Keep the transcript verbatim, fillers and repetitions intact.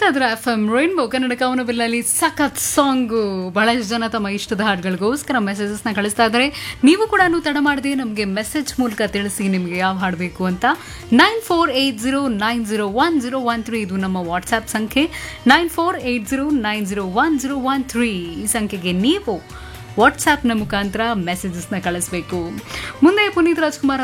ಇದ್ರ F M rainbow Kannada ಕವನಬಿಲ್ಲಲ್ಲಿ ಸಖತ್ song. ಬಹಳಷ್ಟು ಜನ ತಮ್ಮ ಇಷ್ಟದ ಹಾಡುಗಳಿಗೋಸ್ಕರ ಮೆಸೇಜಸ್ನ ಕಳಿಸ್ತಾ ಇದ್ದಾರೆ. ನೀವು ಕೂಡ ತಡ ಮಾಡದೆ ನಮಗೆ ಮೆಸೇಜ್ ಮೂಲಕ ತಿಳಿಸಿ ನಿಮಗೆ ಯಾವ ಹಾಡು ಬೇಕು ಅಂತ. Nine four eight zero nine zero one zero one three ಇದು ನಮ್ಮ ವಾಟ್ಸ್ಆ್ಯಪ್ ಸಂಖ್ಯೆ. Nine four eight zero nine zero one zero one three ಈ ಸಂಖ್ಯೆಗೆ ನೀವು ವಾಟ್ಸ್ಆ್ಯಪ್ನ ಮುಖಾಂತರ ಮೆಸೇಜಸ್ನ ಕಳಿಸ್ಬೇಕು. ಮುಂದೆ ಪುನೀತ್ ರಾಜ್ಕುಮಾರ್